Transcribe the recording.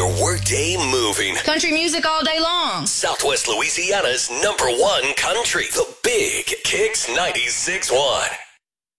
your workday moving. Country music all day long. Southwest Louisiana's #1 country. The Big Kicks 96.1.